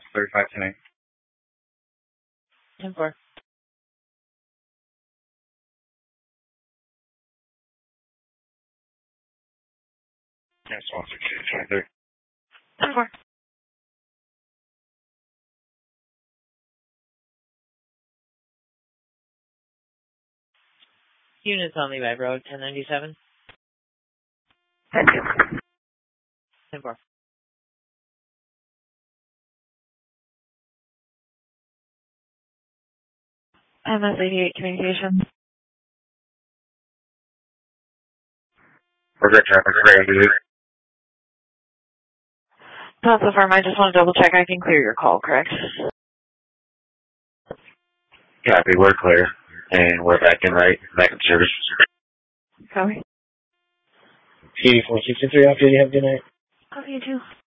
35 tonight. 10-4. Yes, 168, 10-4. Units on Levi Road, 1097. 10-4. MS-88 Communications. We're good, traffic, ready. Not so firm. I just want to double check I can clear your call, correct? Copy, we're clear. And we're back in service. Copy. CD 463, after you have a good night. Copy, you too.